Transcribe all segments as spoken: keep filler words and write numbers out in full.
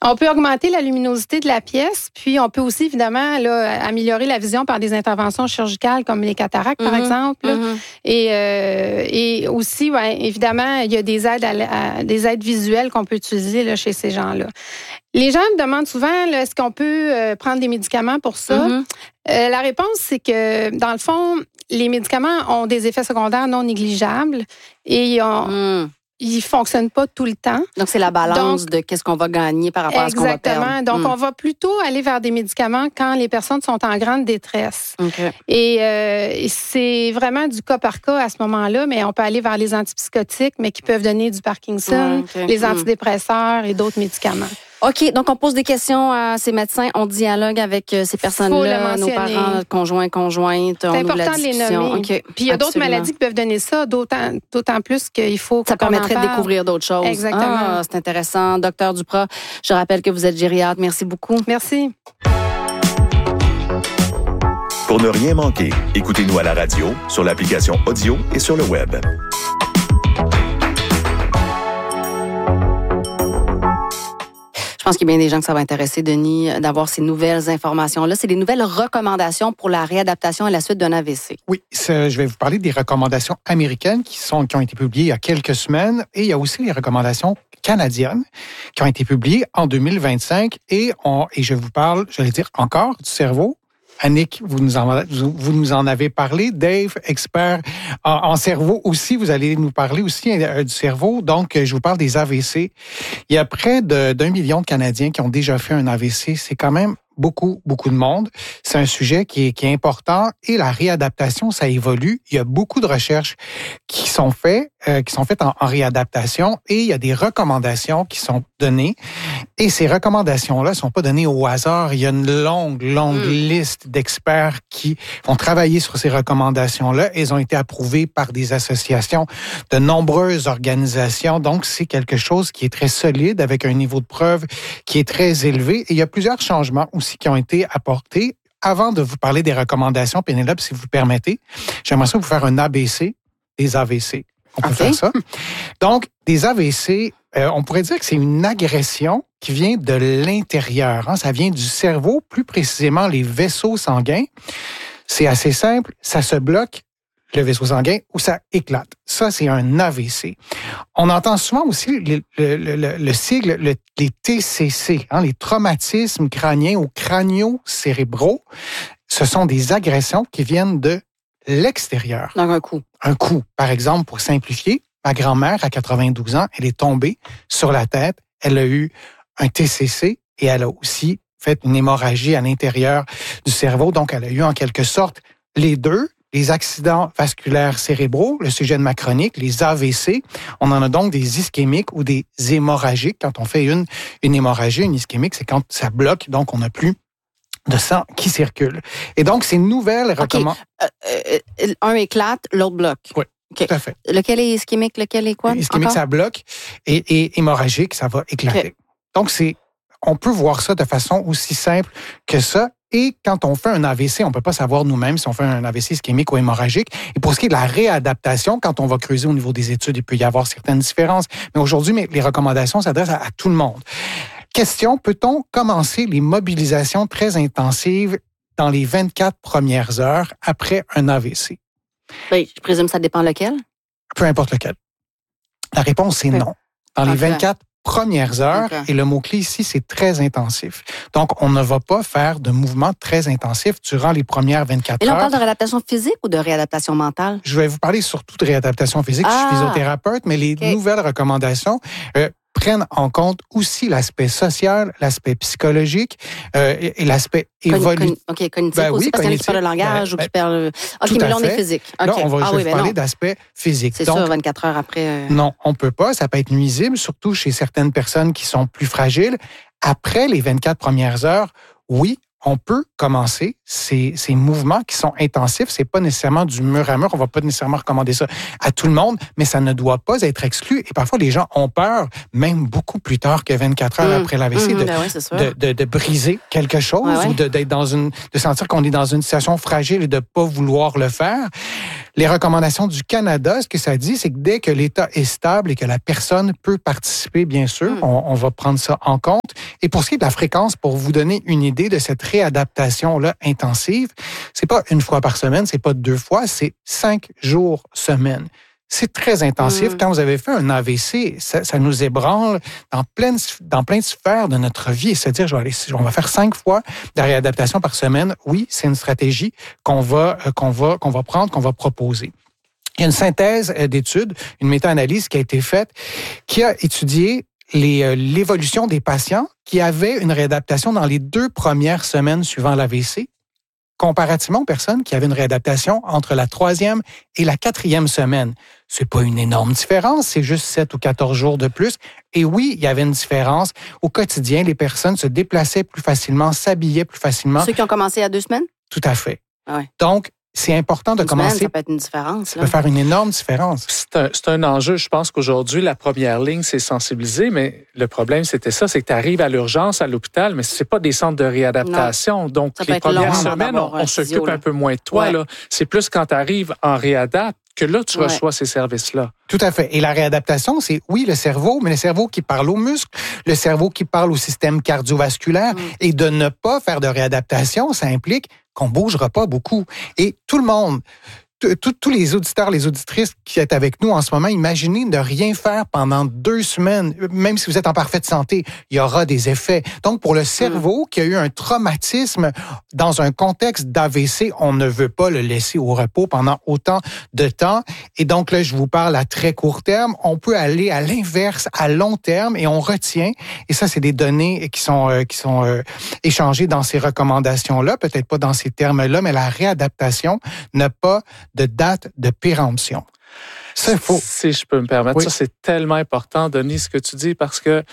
On peut augmenter la luminosité de la pièce, puis on peut aussi, évidemment, là, améliorer la vision par des interventions chirurgicales comme les cataractes, par mm-hmm. exemple. Mm-hmm. Et, euh, et aussi, ouais, évidemment, il y a des aides, à, à, des aides visuelles qu'on peut utiliser là, chez ces gens-là. Les gens me demandent souvent, là, est-ce qu'on peut euh, prendre des médicaments pour ça? Mm-hmm. Euh, la réponse, c'est que, dans le fond, les médicaments ont des effets secondaires non négligeables et on, mm. ils ne fonctionnent pas tout le temps. Donc, c'est la balance Donc, de qu'est-ce qu'on va gagner par rapport exactement. à ce qu'on va perdre. Donc, mm. on va plutôt aller vers des médicaments quand les personnes sont en grande détresse. Okay. Et euh, c'est vraiment du cas par cas à ce moment-là, mais on peut aller vers les antipsychotiques, mais qui peuvent donner du Parkinson, mm, okay. les antidépresseurs et d'autres médicaments. OK, donc on pose des questions à ces médecins, on dialogue avec ces personnes-là, nos parents, notre conjoint, conjointe, c'est on ouvre la important de les nommer. Okay. Puis il y a d'autres maladies qui peuvent donner ça, d'autant, d'autant plus qu'il faut Ça permettrait de découvrir d'autres choses. Exactement. Ah, c'est intéressant. Docteur Duprat, je rappelle que vous êtes gériatre. Merci beaucoup. Merci. Pour ne rien manquer, écoutez-nous à la radio, sur l'application audio et sur le web. Je pense qu'il y a bien des gens que ça va intéresser, Denis, d'avoir ces nouvelles informations-là. C'est des nouvelles recommandations pour la réadaptation à la suite d'un A V C. Oui, je vais vous parler des recommandations américaines qui, sont, qui ont été publiées il y a quelques semaines. Et il y a aussi les recommandations canadiennes qui ont été publiées en deux mille vingt-cinq. Et, on, et je vous parle, je vais dire encore, du cerveau. Annick, vous nous, en, vous nous en avez parlé. Dave, expert en, en cerveau aussi, vous allez nous parler aussi euh, du cerveau. Donc, je vous parle des A V C. Il y a près de, d'un million de Canadiens qui ont déjà fait un A V C. C'est quand même beaucoup, beaucoup de monde. C'est un sujet qui est, qui est important et la réadaptation, ça évolue. Il y a beaucoup de recherches qui sont faites, euh, qui sont faites en, en réadaptation et il y a des recommandations qui sont données. Et ces recommandations-là ne sont pas données au hasard. Il y a une longue, longue mmh. liste d'experts qui vont travailler sur ces recommandations-là. Elles ont été approuvées par des associations, de nombreuses organisations. Donc, c'est quelque chose qui est très solide, avec un niveau de preuve qui est très élevé. Et il y a plusieurs changements aussi qui ont été apportés. Avant de vous parler des recommandations, Pénélope, si vous permettez, j'aimerais ça vous faire un A B C des A V C. On peut okay. faire ça. Donc, des A V C, euh, on pourrait dire que c'est une agression qui vient de l'intérieur. Hein? Ça vient du cerveau, plus précisément les vaisseaux sanguins. C'est assez simple, ça se bloque, le vaisseau sanguin, ou ça éclate. Ça, c'est un A V C. On entend souvent aussi le, le, le, le sigle, le, les T C C, hein, les traumatismes crâniens ou crânio-cérébraux. Ce sont des agressions qui viennent de l'extérieur. Donc, un coup. Un coup. Par exemple, pour simplifier, ma grand-mère, à quatre-vingt-douze ans, elle est tombée sur la tête. Elle a eu un T C C et elle a aussi fait une hémorragie à l'intérieur du cerveau. Donc, elle a eu en quelque sorte les deux. Les accidents vasculaires cérébraux, le sujet de ma chronique, les A V C. On en a donc des ischémiques ou des hémorragiques. Quand on fait une, une hémorragie, une ischémique, c'est quand ça bloque, donc on n'a plus de sang qui circule. Et donc, ces nouvelles okay. recommandations... Euh, euh, un éclate, l'autre bloque. Oui, okay. tout à fait. Lequel est ischémique, lequel est quoi? Ischémique, Encore? Ça bloque, et, et hémorragique, ça va éclater. Okay. Donc, c'est, on peut voir ça de façon aussi simple que ça. Et quand on fait un A V C, on ne peut pas savoir nous-mêmes si on fait un A V C ischémique ou hémorragique. Et pour ce qui est de la réadaptation, quand on va creuser au niveau des études, il peut y avoir certaines différences. Mais aujourd'hui, les recommandations s'adressent à, à tout le monde. Question, peut-on commencer les mobilisations très intensives dans les vingt-quatre premières heures après un A V C? Bien, je présume que ça dépend lequel? Peu importe lequel. La réponse, c'est non. Dans les vingt-quatre premières heures, okay. et le mot-clé ici, c'est très intensif. Donc, on ne va pas faire de mouvements très intensifs durant les premières vingt-quatre heures. Et là, on heures. parle de réadaptation physique ou de réadaptation mentale? Je vais vous parler surtout de réadaptation physique. Ah, je suis physiothérapeute, mais les okay. nouvelles recommandations euh, prennent en compte aussi l'aspect social, l'aspect psychologique euh, et, et l'aspect évolutif. OK, cognitif ben aussi, oui, parce qu'il y en a qui parlent le langage ben, ou qui parlent... OK, mais là, on est physique. Okay. Là, on va ah, je oui, vais ben parler non. d'aspect physique. C'est Donc, sûr, vingt-quatre heures après... Euh... Non, on peut pas. Ça peut être nuisible, surtout chez certaines personnes qui sont plus fragiles. Après les vingt-quatre premières heures, oui, on peut commencer ces, ces mouvements qui sont intensifs. C'est pas nécessairement du mur à mur. On va pas nécessairement recommander ça à tout le monde, mais ça ne doit pas être exclu. Et parfois, les gens ont peur, même beaucoup plus tard que vingt-quatre heures mmh, après l'A V C, mmh, de, ben ouais, de, de, de briser quelque chose ouais, ouais. ou de, d'être dans une, de sentir qu'on est dans une situation fragile et de pas vouloir le faire. Les recommandations du Canada, ce que ça dit, c'est que dès que l'État est stable et que la personne peut participer, bien sûr, mmh. on, on va prendre ça en compte. Et pour ce qui est de la fréquence, pour vous donner une idée de cette réadaptation-là intensive, c'est pas une fois par semaine, c'est pas deux fois, c'est cinq jours semaine. C'est très intensif. Mmh. Quand vous avez fait un A V C, ça, ça nous ébranle dans plein, de, dans plein de sphères de notre vie. C'est-à-dire, je vais aller, on va faire cinq fois de réadaptation par semaine. Oui, c'est une stratégie qu'on va, qu'on va, qu'on va prendre, qu'on va proposer. Il y a une synthèse d'études, une méta-analyse qui a été faite, qui a étudié les, l'évolution des patients qui avaient une réadaptation dans les deux premières semaines suivant l'A V C, comparativement aux personnes qui avaient une réadaptation entre la troisième et la quatrième semaine. C'est pas une énorme différence, c'est juste sept ou quatorze jours de plus. Et oui, il y avait une différence. Au quotidien, les personnes se déplaçaient plus facilement, s'habillaient plus facilement. Ceux qui ont commencé à deux semaines? Tout à fait. Ah ouais. Donc, c'est important de une commencer. Semaine, ça peut être une différence. Ça peut faire une énorme différence. C'est un, c'est un enjeu. Je pense qu'aujourd'hui, la première ligne, c'est sensibiliser, mais le problème, c'était ça, c'est que tu arrives à l'urgence, à l'hôpital, mais c'est pas des centres de réadaptation. Non. Donc, ça les premières semaines, on, on s'occupe physio, un peu moins de toi. Ouais. Là. C'est plus quand tu arrives en réadapte que là, tu ouais. reçois ces services-là. Tout à fait. Et la réadaptation, c'est, oui, le cerveau, mais le cerveau qui parle aux muscles, le cerveau qui parle au système cardiovasculaire. Mm. Et de ne pas faire de réadaptation, ça implique qu'on ne bougera pas beaucoup. Et tout le monde, tous les auditeurs, les auditrices qui sont avec nous en ce moment, imaginez de rien faire pendant deux semaines, même si vous êtes en parfaite santé, il y aura des effets. Donc, pour le cerveau qui a eu un traumatisme dans un contexte d'A V C, on ne veut pas le laisser au repos pendant autant de temps. Et donc là, je vous parle à très court terme. On peut aller à l'inverse, à long terme, et on retient. Et ça, c'est des données qui sont euh, qui sont euh, échangées dans ces recommandations-là, peut-être pas dans ces termes-là, mais la réadaptation n'a pas de date de péremption. Ça, il faut... Si je peux me permettre, oui. Ça, c'est tellement important, Denis, ce que tu dis, parce que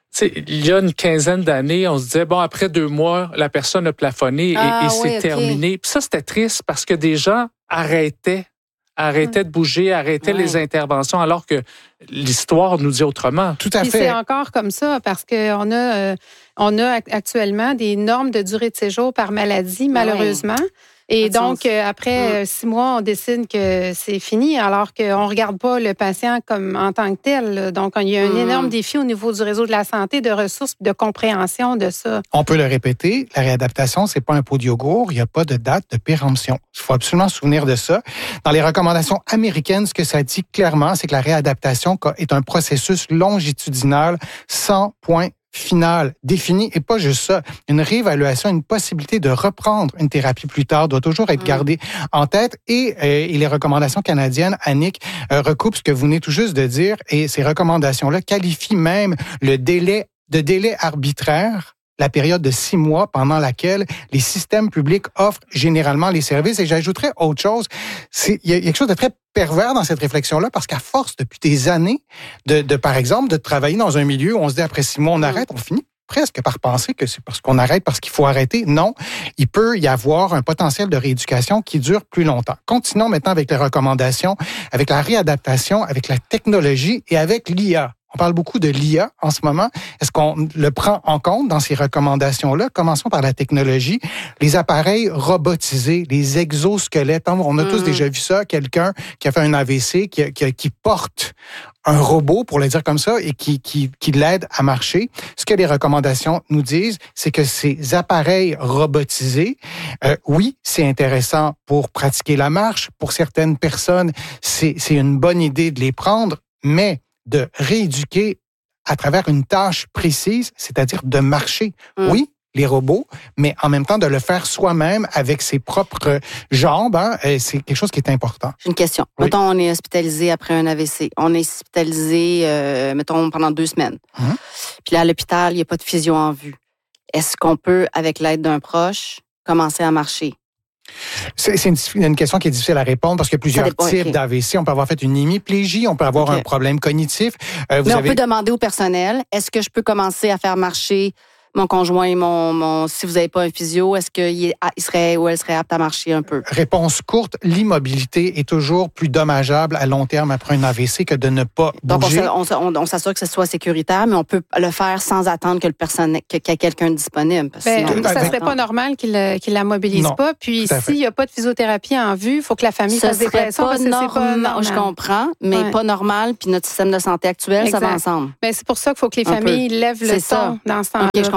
il y a une quinzaine d'années, on se disait, bon, après deux mois, la personne a plafonné et, ah, et oui, c'est okay. terminé. Puis ça, c'était triste parce que des gens arrêtaient, arrêtaient hum. de bouger, arrêtaient ouais. les interventions, alors que l'histoire nous dit autrement. Tout à Puis fait. C'est encore comme ça parce qu'on a, euh, on a actuellement des normes de durée de séjour par maladie, malheureusement. Ouais. Et donc, euh, après mmh. six mois, on décide que c'est fini, alors qu'on ne regarde pas le patient comme en tant que tel. Donc, il y a un mmh. énorme défi au niveau du réseau de la santé, de ressources, de compréhension de ça. On peut le répéter, la réadaptation, c'est pas un pot de yogourt, il n'y a pas de date de péremption. Il faut absolument se souvenir de ça. Dans les recommandations américaines, ce que ça dit clairement, c'est que la réadaptation est un processus longitudinal sans point finale, définie, et pas juste ça. Une réévaluation, une possibilité de reprendre une thérapie plus tard doit toujours être gardée mmh. en tête. Et, euh, et les recommandations canadiennes, Annick, euh, recoupent ce que vous venez tout juste de dire, et ces recommandations-là qualifient même le délai de délai arbitraire, la période de six mois pendant laquelle les systèmes publics offrent généralement les services. Et j'ajouterais autre chose, c'est, il y a quelque chose de très pervers dans cette réflexion-là, parce qu'à force, depuis des années, de, de par exemple, de travailler dans un milieu où on se dit après six mois, on arrête, on finit presque par penser que c'est parce qu'on arrête, parce qu'il faut arrêter. Non, il peut y avoir un potentiel de rééducation qui dure plus longtemps. Continuons maintenant avec les recommandations, avec la réadaptation, avec la technologie et avec l'I A. On parle beaucoup de l'I A en ce moment. Est-ce qu'on le prend en compte dans ces recommandations-là? Commençons par la technologie. Les appareils robotisés, les exosquelettes. On a mmh. tous déjà vu ça. Quelqu'un qui a fait un A V C, qui, qui, qui porte un robot, pour le dire comme ça, et qui, qui, qui l'aide à marcher. Ce que les recommandations nous disent, c'est que ces appareils robotisés, euh, oui, c'est intéressant pour pratiquer la marche. Pour certaines personnes, c'est, c'est une bonne idée de les prendre, mais de rééduquer à travers une tâche précise, c'est-à-dire de marcher. Mmh. Oui, les robots, mais en même temps de le faire soi-même avec ses propres jambes, hein, c'est quelque chose qui est important. J'ai une question. Oui. Mettons, on est hospitalisé après un A V C. On est hospitalisé, euh, mettons, pendant deux semaines. Mmh. Puis là, à l'hôpital, il n'y a pas de physio en vue. Est-ce qu'on peut, avec l'aide d'un proche, commencer à marcher? C'est, c'est une, une question qui est difficile à répondre parce qu'il y a plusieurs dépend, types okay. d'A V C. On peut avoir fait une hémiplégie, on peut avoir okay. un problème cognitif. Euh, vous Mais avez... on peut demander au personnel, est-ce que je peux commencer à faire marcher mon conjoint, mon, mon si vous n'avez pas un physio, est-ce qu'il est, il serait ou elle serait apte à marcher un peu? Réponse courte, l'immobilité est toujours plus dommageable à long terme après un A V C que de ne pas Donc bouger. Donc, on, on, on s'assure que ce soit sécuritaire, mais on peut le faire sans attendre que le personnel, qu'il y ait quelqu'un de disponible. Parce ben, sinon, ça ne serait pas normal qu'il ne qu'il la mobilise non, pas. Puis, s'il n'y a pas de physiothérapie en vue, il faut que la famille ce fasse des pressions parce que normal, c'est pas normal. Je comprends, mais ouais. pas normal. Puis notre système de santé actuel, exact. Ça va ensemble. Ben, c'est pour ça qu'il faut que les familles lèvent le ton dans ce temps-là. Okay,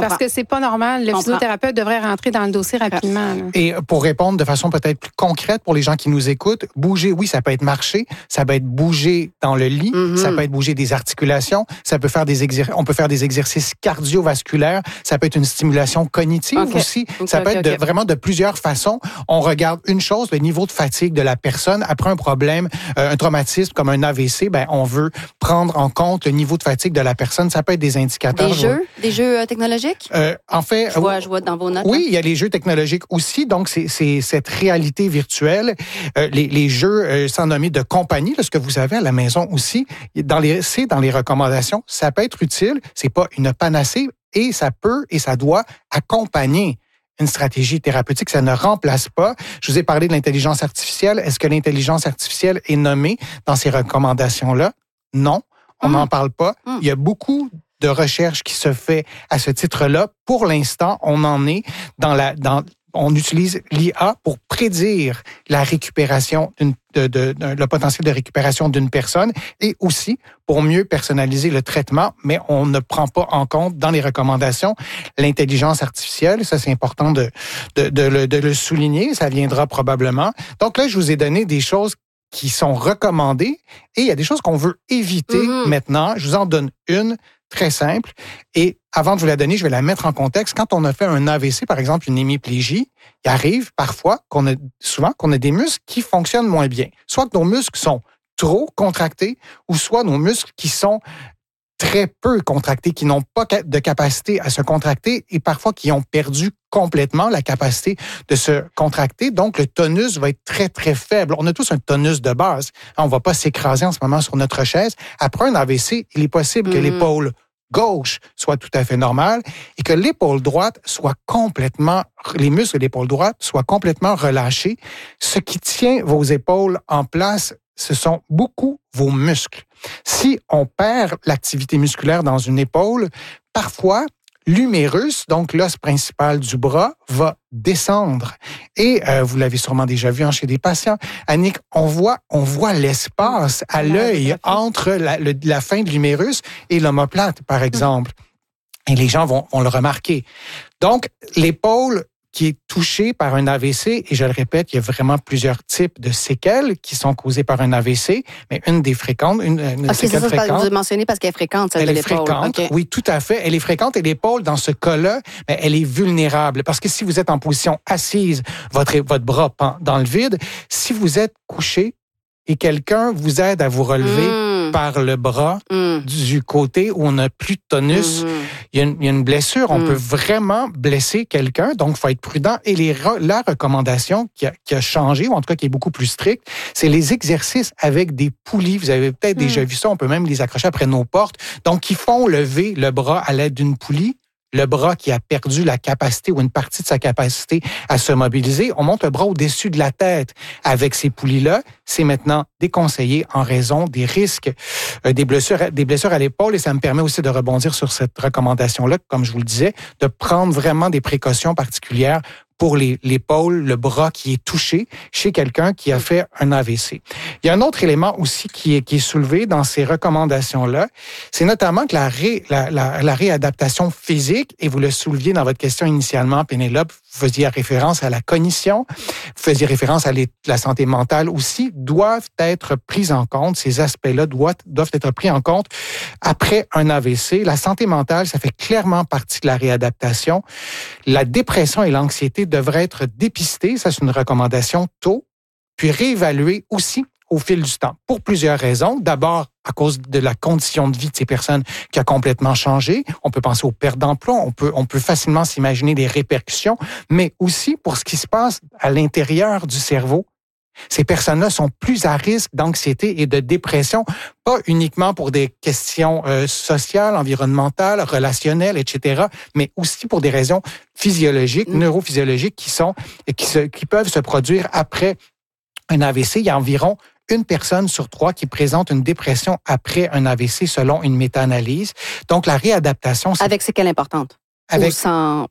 parce que c'est pas normal. Le physiothérapeute devrait rentrer dans le dossier rapidement. Là. Et pour répondre de façon peut-être plus concrète pour les gens qui nous écoutent, bouger, oui, ça peut être marcher, ça peut être bouger dans le lit, mm-hmm. ça peut être bouger des articulations, ça peut faire des exer- on peut faire des exercices cardiovasculaires, ça peut être une stimulation cognitive okay. aussi, okay, ça peut okay, être de, okay. vraiment de plusieurs façons. On regarde une chose, le niveau de fatigue de la personne après un problème, euh, un traumatisme comme un A V C, ben on veut prendre en compte le niveau de fatigue de la personne. Ça peut être des indicateurs. Des jeux, des jeux euh, technologiques. Euh, en fait, je vois, je vois dans vos notes. Oui, hein? il y a les jeux technologiques aussi. Donc c'est, c'est cette réalité virtuelle, euh, les, les jeux euh, sans nommer de compagnie, là, ce que vous avez à la maison aussi. Dans les, c'est dans les recommandations. Ça peut être utile. C'est pas une panacée et ça peut et ça doit accompagner une stratégie thérapeutique, ça ne remplace pas. Je vous ai parlé de l'intelligence artificielle. Est-ce que l'intelligence artificielle est nommée dans ces recommandations-là? Non, on n'en mmh. parle pas. Mmh. Il y a beaucoup de recherches qui se fait à ce titre-là. Pour l'instant, on en est dans la... dans on utilise l'I A pour prédire la récupération, d'une, de, de, de, le potentiel de récupération d'une personne et aussi pour mieux personnaliser le traitement, mais on ne prend pas en compte dans les recommandations l'intelligence artificielle. Ça, c'est important de, de, de, le, de le souligner. Ça viendra probablement. Donc là, je vous ai donné des choses qui sont recommandées et il y a des choses qu'on veut éviter mm-hmm. maintenant. Je vous en donne une très simple. Et avant de vous la donner, je vais la mettre en contexte. Quand on a fait un A V C, par exemple, une hémiplégie, il arrive parfois qu'on a, souvent, qu'on a des muscles qui fonctionnent moins bien. Soit que nos muscles sont trop contractés, ou soit nos muscles qui sont très peu contractés, qui n'ont pas de capacité à se contracter et parfois qui ont perdu complètement la capacité de se contracter. Donc, le tonus va être très, très faible. On a tous un tonus de base. On ne va pas s'écraser en ce moment sur notre chaise. Après un A V C, il est possible que mmh. l'épaule gauche soit tout à fait normale et que l'épaule droite soit complètement, les muscles de l'épaule droite soient complètement relâchés. Ce qui tient vos épaules en place, ce sont beaucoup vos muscles. Si on perd l'activité musculaire dans une épaule, parfois, l'humérus, donc l'os principal du bras, va descendre. Et euh, vous l'avez sûrement déjà vu hein, chez des patients. Annick, on voit, on voit l'espace à l'œil entre la, le, la fin de l'humérus et l'omoplate, par exemple. Et les gens vont, vont le remarquer. Donc, l'épaule qui est touchée par un A V C, et je le répète, il y a vraiment plusieurs types de séquelles qui sont causées par un A V C, mais une des fréquentes, une, une okay, séquelle ça, fréquente. Vous avez mentionné parce qu'elle est fréquente, celle elle de l'épaule. Elle est fréquente, okay. Oui, tout à fait. Elle est fréquente et l'épaule, dans ce cas-là, mais elle est vulnérable. Parce que si vous êtes en position assise, votre, votre bras pend dans le vide, si vous êtes couché et quelqu'un vous aide à vous relever mmh. par le bras mmh. du côté où on n'a plus de tonus, mmh. il, y a une, il y a une blessure. On mmh. peut vraiment blesser quelqu'un, donc il faut être prudent. Et les, la recommandation qui a, qui a changé, ou en tout cas qui est beaucoup plus stricte, c'est les exercices avec des poulies. Vous avez peut-être mmh. déjà vu ça, on peut même les accrocher après nos portes. Donc, qui font lever le bras à l'aide d'une poulie. Le bras qui a perdu la capacité ou une partie de sa capacité à se mobiliser, on monte le bras au-dessus de la tête avec ces poulies-là. C'est maintenant déconseillé en raison des risques, euh, des blessures, des blessures à l'épaule. Et ça me permet aussi de rebondir sur cette recommandation-là, comme je vous le disais, de prendre vraiment des précautions particulières pour les, l'épaule, le bras qui est touché chez quelqu'un qui a fait un A V C. Il y a un autre élément aussi qui est, qui est soulevé dans ces recommandations-là, c'est notamment que la, ré, la, la, la réadaptation physique, et vous le souleviez dans votre question initialement, Pénélope, vous faisiez référence à la cognition, vous faisiez référence à les, la santé mentale aussi, doivent être prises en compte, ces aspects-là doivent, doivent être pris en compte après un A V C. La santé mentale, ça fait clairement partie de la réadaptation. La dépression et l'anxiété devraient être dépistées, ça c'est une recommandation tôt, puis réévaluées aussi au fil du temps, pour plusieurs raisons. D'abord, à cause de la condition de vie de ces personnes qui a complètement changé. On peut penser aux pertes d'emploi, on peut, on peut facilement s'imaginer des répercussions, mais aussi pour ce qui se passe à l'intérieur du cerveau. Ces personnes-là sont plus à risque d'anxiété et de dépression, pas uniquement pour des questions euh, sociales, environnementales, relationnelles, et cetera, mais aussi pour des raisons physiologiques, mmh. neurophysiologiques qui sont qui, se, qui peuvent se produire après un A V C. Il y a environ une personne sur trois qui présente une dépression après un A V C selon une méta-analyse. Donc, la réadaptation... C'est... Avec séquelles importantes? Avec... Ou sans... Ou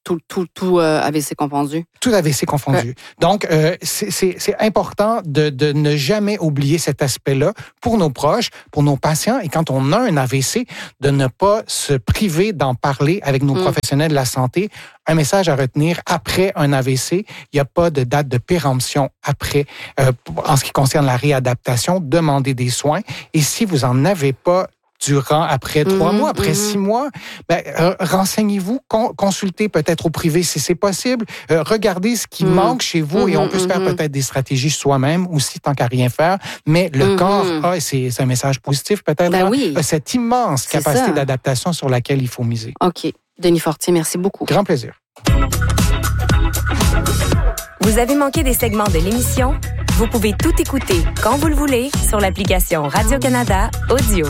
tout, tout, tout euh, A V C confondu. Tout A V C confondu. Ouais. Donc, euh, c'est, c'est, c'est important de, de ne jamais oublier cet aspect-là pour nos proches, pour nos patients. Et quand on a un A V C, de ne pas se priver d'en parler avec nos mm. professionnels de la santé. Un message à retenir, après un A V C, il n'y a pas de date de péremption après. Euh, en ce qui concerne la réadaptation, demandez des soins. Et si vous n'en avez pas durant, après trois mmh, mois, après mmh. six mois, ben, euh, renseignez-vous, con, consultez peut-être au privé si c'est possible, euh, regardez ce qui mmh. manque chez vous mmh, et on peut mmh. se faire peut-être des stratégies soi-même aussi, tant qu'à rien faire, mais le mmh. corps a, c'est, c'est un message positif peut-être, ben oui. a cette immense c'est capacité ça. d'adaptation sur laquelle il faut miser. OK. Denis Fortier, merci beaucoup. Grand plaisir. Vous avez manqué des segments de l'émission? Vous pouvez tout écouter quand vous le voulez sur l'application Radio-Canada Audio.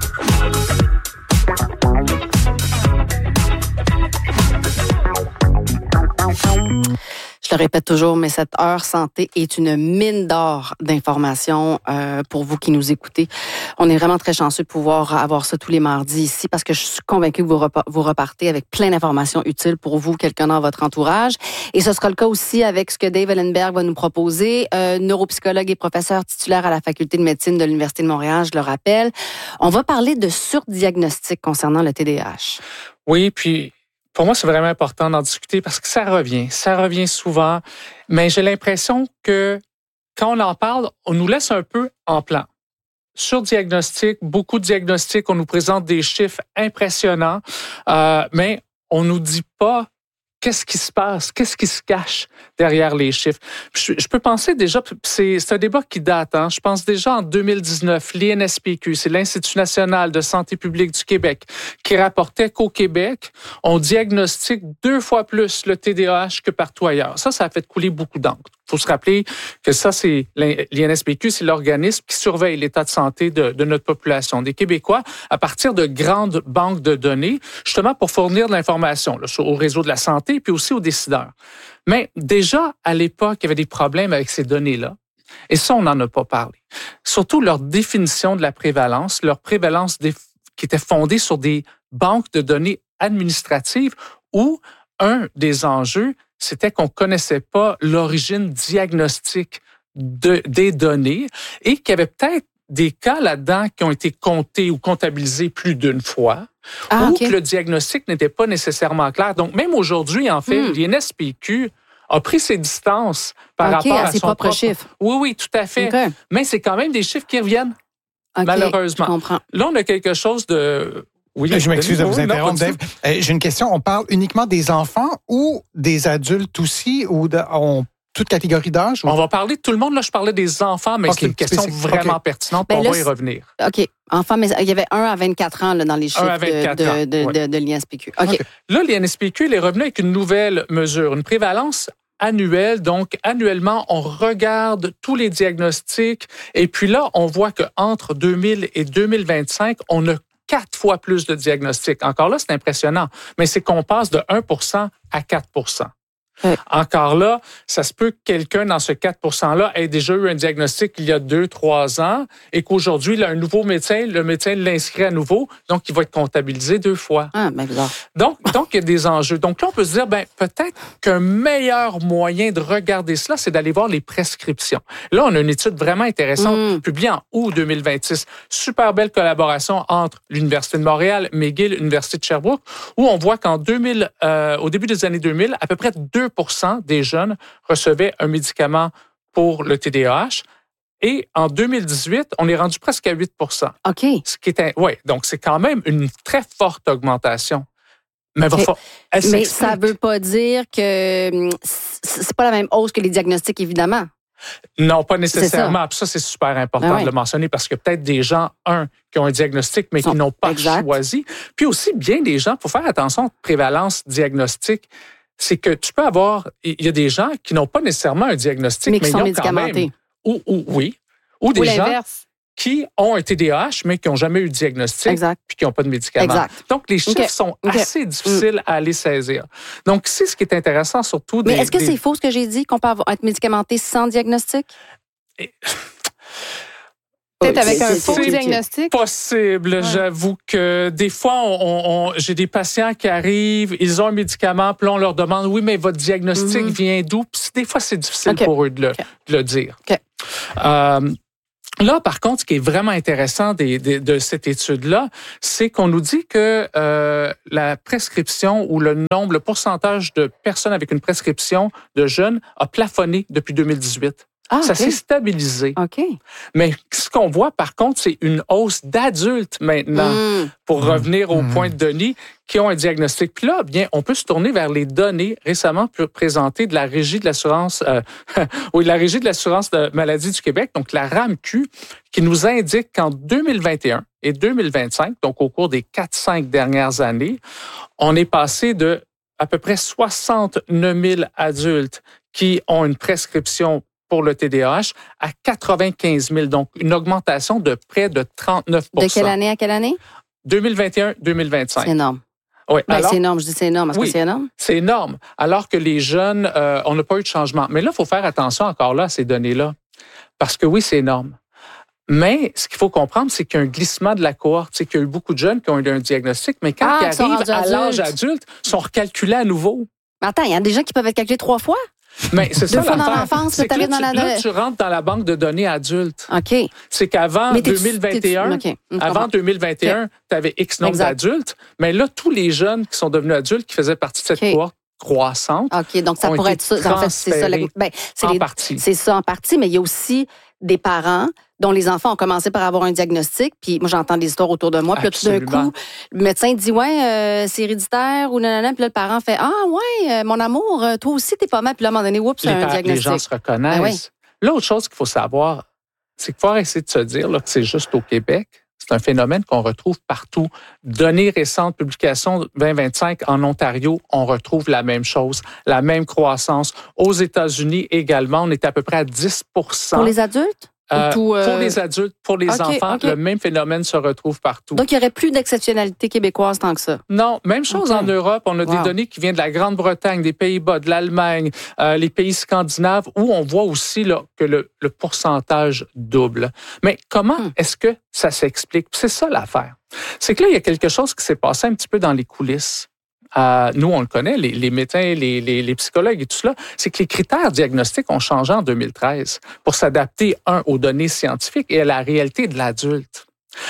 Je le répète toujours, mais cette heure santé est une mine d'or d'informations euh, pour vous qui nous écoutez. On est vraiment très chanceux de pouvoir avoir ça tous les mardis ici parce que je suis convaincue que vous, repa- vous repartez avec plein d'informations utiles pour vous, quelqu'un dans votre entourage. Et ce sera le cas aussi avec ce que Dave Ellenberg va nous proposer, euh, neuropsychologue et professeur titulaire à la Faculté de médecine de l'Université de Montréal, je le rappelle. On va parler de surdiagnostic concernant le T D A H. Oui, puis pour moi, c'est vraiment important d'en discuter parce que ça revient. Ça revient souvent. Mais j'ai l'impression que quand on en parle, on nous laisse un peu en plan. Surdiagnostic, beaucoup de diagnostics, on nous présente des chiffres impressionnants, euh, mais on nous dit pas qu'est-ce qui se passe, qu'est-ce qui se cache derrière les chiffres. Je, je peux penser déjà, c'est, c'est un débat qui date, hein, je pense déjà en deux mille dix-neuf, l'I N S P Q, c'est l'Institut national de santé publique du Québec, qui rapportait qu'au Québec, on diagnostique deux fois plus le T D A H que partout ailleurs. Ça, ça a fait couler beaucoup d'encre. Il faut se rappeler que ça, c'est l'I N S P Q, c'est l'organisme qui surveille l'état de santé de, de notre population, des Québécois, à partir de grandes banques de données, justement pour fournir de l'information là, au réseau de la santé puis aussi aux décideurs. Mais déjà, à l'époque, il y avait des problèmes avec ces données-là. Et ça, on n'en a pas parlé. Surtout leur définition de la prévalence, leur prévalence des, qui était fondée sur des banques de données administratives où un des enjeux, c'était qu'on ne connaissait pas l'origine diagnostique de, des données et qu'il y avait peut-être des cas là-dedans qui ont été comptés ou comptabilisés plus d'une fois ah, ou okay. que le diagnostic n'était pas nécessairement clair. Donc, même aujourd'hui, en fait, hmm. l'I N S P Q a pris ses distances par okay, rapport à, à ses son propres propre... chiffres. Oui, oui, tout à fait. Okay. Mais c'est quand même des chiffres qui reviennent, okay, malheureusement. Je comprends. Là, on a quelque chose de... Oui, je m'excuse de vous interrompre, Dave. Euh, j'ai une question. On parle uniquement des enfants ou des adultes aussi, ou de, on, toute catégorie d'âge? Ou... On va parler de tout le monde. Là, je parlais des enfants, mais okay, c'est une question spécifique. Vraiment okay. pertinente. Ben on là, va y revenir. OK. Enfants, mais il y avait un à vingt-quatre ans là, dans les chiffres de, de, de, ouais. de, de l'I N S P Q. OK. okay. Là, l'I N S P Q il est revenu avec une nouvelle mesure, une prévalence annuelle. Donc, annuellement, on regarde tous les diagnostics. Et puis là, on voit qu'entre deux mille et deux mille vingt-cinq, on a quatre fois plus de diagnostics. Encore là, c'est impressionnant, mais c'est qu'on passe de un pour cent à quatre pour cent. Oui. Encore là, ça se peut que quelqu'un dans ce quatre pour cent-là ait déjà eu un diagnostic il y a deux, trois ans et qu'aujourd'hui, il a un nouveau médecin, le médecin l'inscrit à nouveau, donc il va être comptabilisé deux fois. Ah, ben bizarre. Donc, donc, il y a des enjeux. Donc là, on peut se dire, ben peut-être qu'un meilleur moyen de regarder cela, c'est d'aller voir les prescriptions. Là, on a une étude vraiment intéressante mm. publiée en août deux mille vingt-six. Super belle collaboration entre l'Université de Montréal, McGill, l'Université de Sherbrooke, où on voit qu'en deux mille, euh, au début des années deux mille, à peu près deux pour cent des jeunes recevaient un médicament pour le T D A H. Et en deux mille dix-huit, on est rendu presque à huit pour cent. OK. Ce qui est un, ouais, donc c'est quand même une très forte augmentation. Mais, okay. va, Mais ça ne veut pas dire que c'est pas la même hausse que les diagnostics, évidemment. Non, pas nécessairement. Ça. ça, c'est super important ah ouais. de le mentionner parce que peut-être des gens, un, qui ont un diagnostic, mais qui n'ont pas exact. choisi. Puis aussi, bien des gens, il faut faire attention à prévalence diagnostique. C'est que tu peux avoir, il y a des gens qui n'ont pas nécessairement un diagnostic, mais qui mais sont ils ont médicamentés. Quand même, ou, ou, oui, ou des ou gens l'inverse. qui ont un T D A H, mais qui n'ont jamais eu de diagnostic, exact. puis qui n'ont pas de médicaments. Exact. Donc, les chiffres okay. sont okay. assez difficiles mm. à aller saisir. Donc, c'est ce qui est intéressant, surtout... Mais des, est-ce que des... c'est faux ce que j'ai dit, qu'on peut être médicamenté sans diagnostic? Et... Peut-être Oui, avec c'est- un c'est- faux c'est- diagnostic. Possible. Ouais. J'avoue que des fois, on, on- j'ai des patients qui arrivent, ils ont un médicament, puis là, on leur demande, oui, mais votre diagnostic Mhm. vient d'où? Puis des fois, c'est difficile OK. pour eux de le, OK. de le dire. OK. Euh, Là, par contre, ce qui est vraiment intéressant des, des, de cette étude-là, c'est qu'on nous dit que euh, la prescription ou le nombre, le pourcentage de personnes avec une prescription de jeunes a plafonné depuis deux mille dix-huit. Ah, Ça OK. s'est stabilisé. OK. Mais ce qu'on voit, par contre, c'est une hausse d'adultes maintenant, Mm. pour Mmh. revenir au Mmh. point de Denis, qui ont un diagnostic. Puis là, bien, on peut se tourner vers les données récemment présentées de la Régie de l'assurance, euh, oui, la Régie de l'assurance de maladie du Québec, donc la R A M Q, qui nous indique qu'en deux mille vingt et un et deux mille vingt-cinq, donc au cours des quatre cinq dernières années, on est passé de à peu près soixante-neuf mille adultes qui ont une prescription pour le T D A H à quatre-vingt-quinze mille, donc une augmentation de près de trente-neuf pour cent. De quelle année à quelle année? deux mille vingt et un deux mille vingt-cinq. C'est énorme. Oui, Ben, alors, c'est énorme. Je dis c'est énorme. Est-ce Oui. que c'est énorme? c'est énorme. Alors que les jeunes, euh, on n'a pas eu de changement. Mais là, il faut faire attention encore là à ces données-là. Parce que oui, c'est énorme. Mais ce qu'il faut comprendre, c'est qu'il y a un glissement de la cohorte. C'est qu'il y a eu beaucoup de jeunes qui ont eu un diagnostic, mais quand Ah, ils qui sont arrivent rendus à l'âge adultes. adulte, ils sont recalculés à nouveau. Mais attends, il y a des gens qui peuvent être calculés trois fois? Mais c'est ça Deux fois dans l'affaire. l'enfance, C'est puis que là, t'arrives dans tu, la- là, tu rentres dans la banque de données adultes. OK. C'est qu'avant Mais t'es- deux mille vingt et un, t'es- OK. Je avant comprends. deux mille vingt et un, tu avais X nombre Exact. d'adultes, mais là, tous les jeunes qui sont devenus adultes, qui faisaient partie de cette OK. cohorte croissante, OK, donc ça ont pourrait été être ça. En fait, c'est ça. la- transférés ben, c'est en les- partie. C'est ça en partie, mais il y a aussi des parents dont les enfants ont commencé par avoir un diagnostic, puis moi j'entends des histoires autour de moi, puis là, tout d'un Absolument. coup, le médecin dit ouais, euh, c'est héréditaire ou nanana, puis là le parent fait ah ouais, euh, mon amour, euh, toi aussi t'es pas mal, puis là à un moment donné, oups, c'est les, un par- les diagnostic. gens se reconnaissent. Ben oui. L'autre chose qu'il faut savoir, c'est qu'il faut essayer de se dire là, que c'est juste au Québec. C'est un phénomène qu'on retrouve partout. Données récentes, publications vingt vingt-cinq en Ontario, on retrouve la même chose, la même croissance. Aux États-Unis également, on est à peu près à dix pour cent. Pour les adultes? Euh, Ou tout, euh, Pour les adultes, pour les OK, enfants, OK. le même phénomène se retrouve partout. Donc il y aurait plus d'exceptionnalité québécoise tant que ça. Non, même chose OK. en Europe. On a Wow. des données qui viennent de la Grande-Bretagne, des Pays-Bas, de l'Allemagne, euh, les pays scandinaves, où on voit aussi là, que le, le pourcentage double. Mais comment Hmm. est-ce que ça s'explique? C'est ça l'affaire. C'est que là, il y a quelque chose qui s'est passé un petit peu dans les coulisses. Euh, nous, on le connaît, les, les médecins, les, les, les psychologues et tout cela, c'est que les critères diagnostiques ont changé en deux mille treize pour s'adapter, un, aux données scientifiques et à la réalité de l'adulte.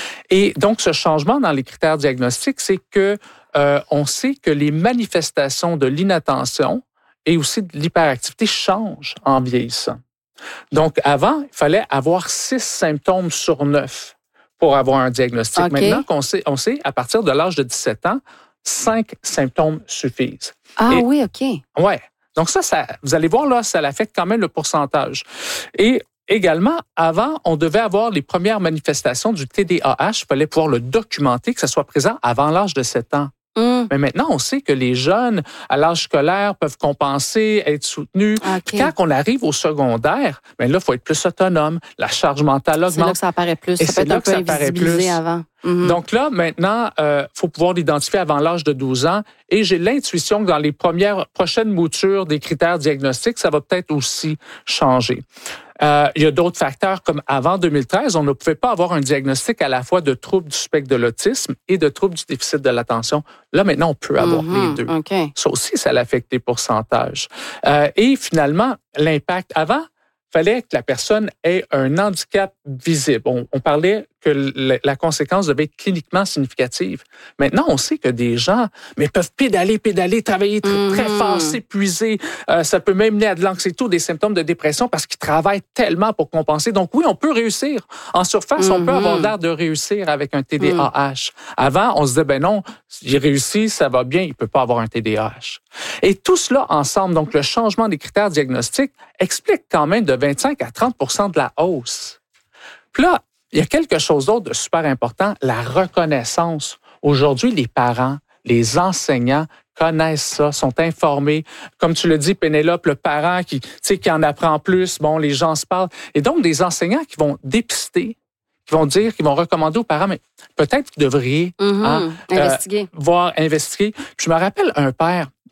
Et donc, ce changement dans les critères diagnostiques, c'est que euh, on sait que les manifestations de l'inattention et aussi de l'hyperactivité changent en vieillissant. Donc, avant, il fallait avoir six symptômes sur neuf pour avoir un diagnostic. OK. Maintenant qu'on sait, on sait, à partir de l'âge de dix-sept ans, cinq symptômes suffisent. Ah Et- oui, OK. Ouais. Donc ça, ça, vous allez voir là, ça affecte quand même le pourcentage. Et également, avant, on devait avoir les premières manifestations du T D A H. Il fallait pouvoir le documenter, que ça soit présent avant l'âge de sept ans. Hum, Mais maintenant, on sait que les jeunes à l'âge scolaire peuvent compenser, être soutenus. OK. Puis quand on arrive au secondaire, bien là, il faut être plus autonome. La charge mentale C'est là augmente. que ça apparaît plus. Et Ça c'est peut être là un que peu ça apparaît invisibilisé plus. avant. Mhm. Donc là, maintenant, il euh, faut pouvoir l'identifier avant l'âge de douze ans. Et j'ai l'intuition que dans les premières prochaines moutures des critères diagnostiques, ça va peut-être aussi changer. Euh, il y a d'autres facteurs comme avant deux mille treize, on ne pouvait pas avoir un diagnostic à la fois de troubles du spectre de l'autisme et de troubles du déficit de l'attention. Là, maintenant, on peut avoir Mhm. les deux. OK. Ça aussi, ça affecte les pourcentages. Euh, et finalement, l'impact. Avant, il fallait que la personne ait un handicap visible. On, on parlait que la, la conséquence devait être cliniquement significative. Maintenant, on sait que des gens mais peuvent pédaler, pédaler, travailler très, Mhm. très fort, s'épuiser. Euh, ça peut même mener à de l'anxiété ou des symptômes de dépression parce qu'ils travaillent tellement pour compenser. Donc oui, on peut réussir. En surface, on peut Mhm. avoir l'air de réussir avec un T D A H. Avant, on se disait, ben non, il réussit, ça va bien, il peut pas avoir un T D A H. Et tout cela ensemble, donc le changement des critères diagnostiques, explique quand même de vingt-cinq à trente pour cent de la hausse. Puis là, il y a quelque chose d'autre de super important, la reconnaissance. Aujourd'hui, les parents, les enseignants connaissent ça, sont informés. Comme tu le dis, Pénélope, le parent qui, tu sais, qui en apprend plus, bon, les gens se parlent. Et donc, des enseignants qui vont dépister, qui vont dire, qui vont recommander aux parents, mais peut-être que vous devriez Mhm. hein, Investiguer. voir, investiguer. Puis je me rappelle un père,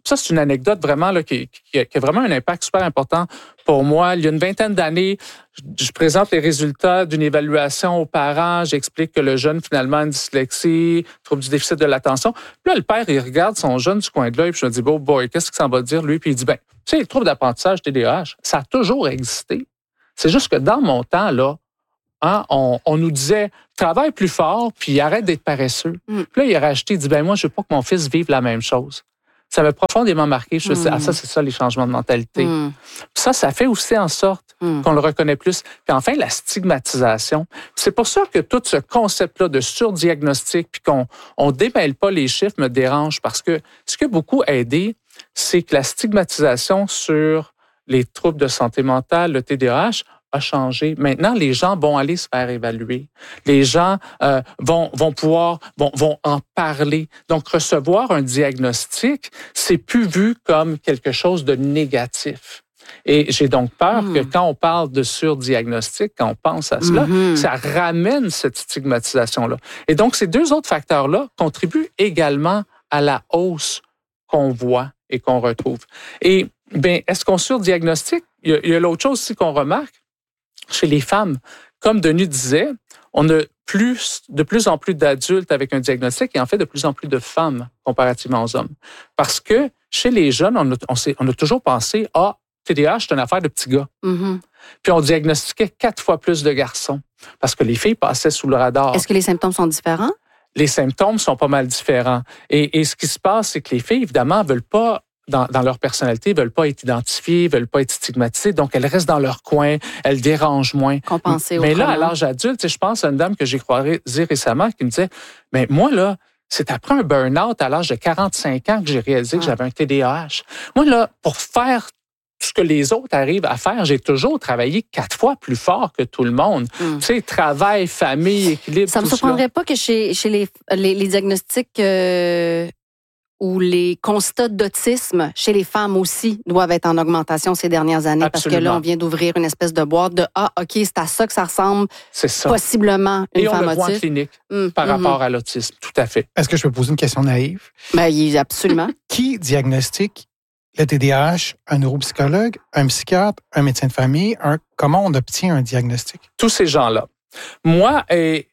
Ça, c'est une anecdote vraiment là, qui, qui, qui a vraiment un impact super important pour moi. Il y a une vingtaine d'années, je, je présente les résultats d'une évaluation aux parents. J'explique que le jeune, finalement, a une dyslexie, trouble du déficit de l'attention. Puis là, le père, il regarde son jeune du coin de l'œil, puis je me dis, oh boy, qu'est-ce que ça va dire, lui? Puis il dit, ben, tu sais, le trouble d'apprentissage T D A H, ça a toujours existé. C'est juste que dans mon temps, là, hein, on, on nous disait, travaille plus fort, puis arrête d'être paresseux. Mm. Puis là, il a racheté, il dit, ben moi, je veux pas que mon fils vive la même chose. Ça m'a profondément marqué. Je me suis dit, ah, ça, c'est ça, les changements de mentalité. Mm. Ça, ça fait aussi en sorte mm. qu'on le reconnaît plus. Puis enfin, la stigmatisation. C'est pour ça que tout ce concept-là de surdiagnostic, puis qu'on on démêle pas les chiffres, me dérange, parce que ce qui a beaucoup aidé, c'est que la stigmatisation sur les troubles de santé mentale, le T D A H, a changé. Maintenant, les gens vont aller se faire évaluer. Les gens euh, vont vont pouvoir vont vont en parler. Donc recevoir un diagnostic, c'est plus vu comme quelque chose de négatif. Et j'ai donc peur mmh. que quand on parle de surdiagnostic, quand on pense à cela, mmh. ça ramène cette stigmatisation-là. Et donc ces deux autres facteurs-là contribuent également à la hausse qu'on voit et qu'on retrouve. Et bien, est-ce qu'on surdiagnostique? Il y a, il y a l'autre chose aussi qu'on remarque. Chez les femmes, comme Denis disait, on a plus, de plus en plus d'adultes avec un diagnostic et en fait de plus en plus de femmes comparativement aux hommes. Parce que chez les jeunes, on a, on s'est, on a toujours pensé, ah, T D A H, c'est une affaire de petits gars. Mm-hmm. Puis on diagnostiquait quatre fois plus de garçons parce que les filles passaient sous le radar. Est-ce que les symptômes sont différents? Les symptômes sont pas mal différents. Et, et ce qui se passe, c'est que les filles, évidemment, veulent pas Dans, dans leur personnalité, veulent pas être identifiées, veulent pas être stigmatisées, donc elles restent dans leur coin, elles dérangent moins. Compenser Mais autrement. là, à l'âge adulte, je pense à une dame que j'ai croisée récemment qui me disait, mais moi là, c'est après un burn-out à l'âge de quarante-cinq ans que j'ai réalisé ah. que j'avais un T D A H. Moi là, pour faire ce que les autres arrivent à faire, j'ai toujours travaillé quatre fois plus fort que tout le monde. Mm. Tu sais, travail, famille, équilibre, ça tout me surprendrait cela. pas que chez, chez les, les, les diagnostics euh, ou les constats d'autisme chez les femmes aussi doivent être en augmentation ces dernières années. Absolument. Parce que là, on vient d'ouvrir une espèce de boîte de « Ah, OK, c'est à ça que ça ressemble c'est ça. Possiblement une Et femme on le voit autiste. en clinique mm. par mm-hmm. rapport à l'autisme, tout à fait. Est-ce que je peux poser une question naïve? Ben, absolument. Qui diagnostique le T D A H? Un neuropsychologue, un psychiatre, un médecin de famille? Un... Comment on obtient un diagnostic? Tous ces gens-là. Moi, et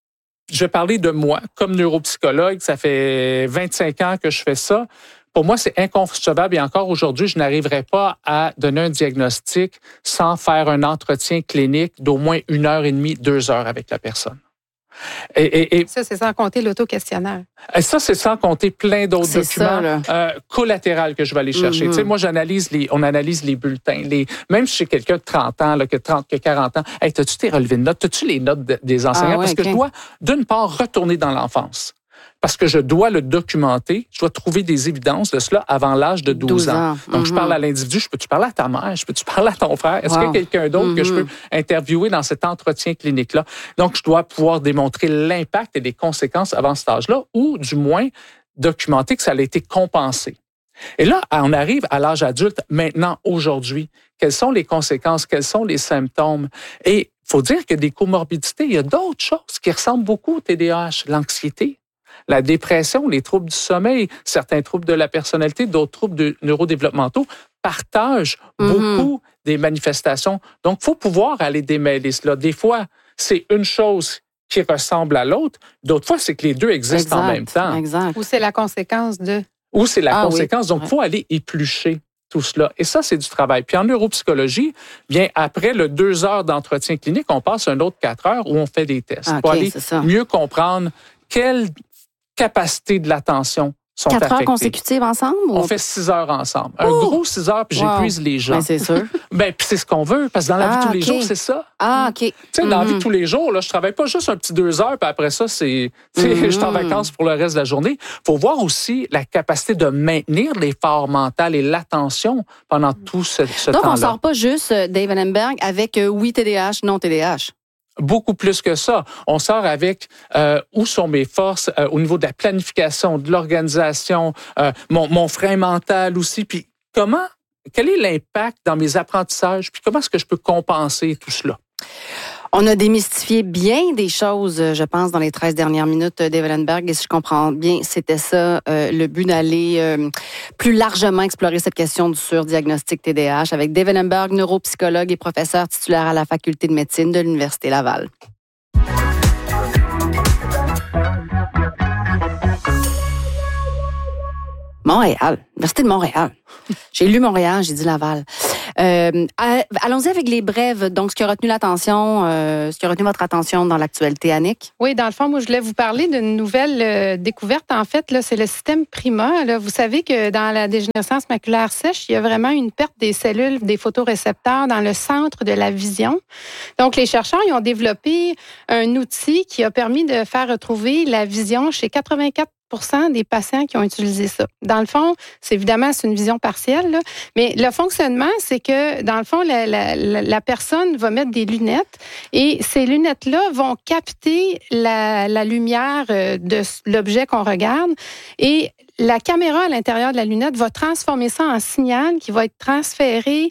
je vais parler de moi. Comme neuropsychologue, ça fait vingt-cinq ans que je fais ça. Pour moi, c'est inconcevable et encore aujourd'hui, je n'arriverai pas à donner un diagnostic sans faire un entretien clinique d'au moins une heure et demie, deux heures avec la personne. Et, et, et ça, c'est sans compter l'auto-questionnaire. Et ça, c'est sans compter plein d'autres c'est documents ça, euh, collatéraux que je vais aller chercher. Mm-hmm. Tu sais, moi, j'analyse les, on analyse les bulletins. Les, même si j'ai quelqu'un de trente ans, là, que trente, que quarante ans, hey, t'as-tu tes relevés de notes? T'as-tu les notes de, des enseignants? Ah, ouais, Parce que okay. je dois, d'une part, retourner dans l'enfance. Parce que je dois le documenter, je dois trouver des évidences de cela avant l'âge de douze, douze ans. ans. Donc, mm-hmm. je parle à l'individu, je peux-tu parler à ta mère, je peux-tu parler à ton frère? Est-ce wow. qu'il y a quelqu'un d'autre mm-hmm. que je peux interviewer dans cet entretien clinique-là? Donc, je dois pouvoir démontrer l'impact et les conséquences avant cet âge-là, ou du moins documenter que ça a été compensé. Et là, on arrive à l'âge adulte, maintenant, aujourd'hui. Quelles sont les conséquences? Quels sont les symptômes? Et il faut dire qu'il y a des comorbidités. Il y a d'autres choses qui ressemblent beaucoup au T D A H. L'anxiété, la dépression, les troubles du sommeil, certains troubles de la personnalité, d'autres troubles de neurodéveloppementaux partagent mm-hmm. beaucoup des manifestations. Donc, il faut pouvoir aller démêler cela. Des fois, c'est une chose qui ressemble à l'autre. D'autres fois, c'est que les deux existent exact, en même temps. Exact. Ou c'est la conséquence de... Ou c'est la ah, conséquence. Oui. Donc, il faut aller éplucher tout cela. Et ça, c'est du travail. Puis en neuropsychologie, bien après le deux heures d'entretien clinique, on passe un autre quatre heures où on fait des tests ah, pour okay, aller mieux comprendre quelle capacité de l'attention sont Quatre affectées. Quatre heures consécutives ensemble? Ou... On fait six heures ensemble. Un oh! gros six heures, puis wow. j'épuise les gens. Ben, c'est sûr. Ben, puis c'est ce qu'on veut, parce que dans la ah, vie de tous okay. les jours, c'est ça. Ah, OK. Tu sais, mm-hmm. dans la vie de tous les jours, là, je travaille pas juste un petit deux heures, puis après ça, c'est, mm-hmm. je suis en vacances pour le reste de la journée. Faut voir aussi la capacité de maintenir l'effort mental et l'attention pendant tout ce, ce Donc, temps-là. Donc, on sort pas juste Dave Ellenberg avec euh, oui T D A H, non T D A H. Beaucoup plus que ça. On sort avec euh, où sont mes forces euh, au niveau de la planification, de l'organisation, euh, mon, mon frein mental aussi. Puis comment, quel est l'impact dans mes apprentissages? Puis comment est-ce que je peux compenser tout cela? On a démystifié bien des choses, je pense, dans les treize dernières minutes d'Evelenberg. Et si je comprends bien, c'était ça, euh, le but d'aller euh, plus largement explorer cette question du surdiagnostic T D A H avec Evelenberg, neuropsychologue et professeur titulaire à la Faculté de médecine de l'Université Laval. Montréal, Université de Montréal. J'ai lu Montréal, j'ai dit Laval. Euh, allons-y avec les brèves. Donc, ce qui a retenu l'attention, euh, ce qui a retenu votre attention dans l'actualité, Annick? Oui, dans le fond, moi, je voulais vous parler d'une nouvelle euh, découverte. En fait, là, c'est le système PRIMA. Là. Vous savez que dans la dégénérescence maculaire sèche, il y a vraiment une perte des cellules, des photorécepteurs dans le centre de la vision. Donc, les chercheurs, ils ont développé un outil qui a permis de faire retrouver la vision chez quatre-vingt-quatre pour cent des patients qui ont utilisé ça. Dans le fond, c'est évidemment c'est une vision partielle, là, mais le fonctionnement, c'est que dans le fond, la, la, la personne va mettre des lunettes et ces lunettes-là vont capter la, la lumière de l'objet qu'on regarde et la caméra à l'intérieur de la lunette va transformer ça en signal qui va être transféré